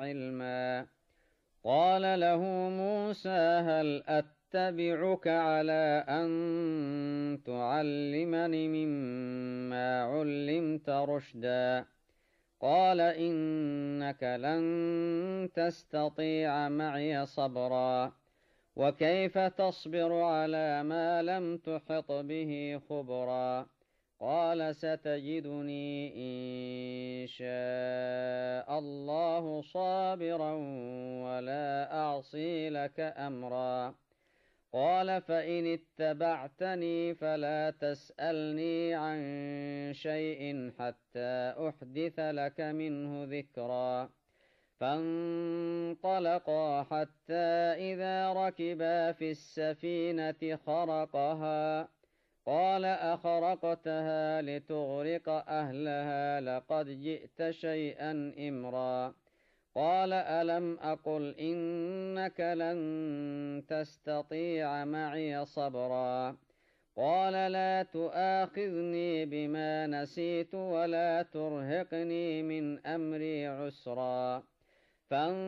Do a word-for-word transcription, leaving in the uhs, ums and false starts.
علما. قال له موسى هل أتبعك على أن تعلمني مما علمت رشدا قال إنك لن تستطيع معي صبرا وكيف تصبر على ما لم تحط به خبرا قال ستجدني إن شاء الله صابرا ولا أعصي لك أمرا قال فإن اتبعتني فلا تسألني عن شيء حتى أحدث لك منه ذكرا فانطلقا حتى إذا ركبا في السفينة خرقها قال أخرقتها لتغرق أهلها لقد جئت شيئا إمرا قال ألم أقل إنك لن تستطيع معي صبرا قال لا تؤاخذني بما نسيت ولا ترهقني من أمري عسرا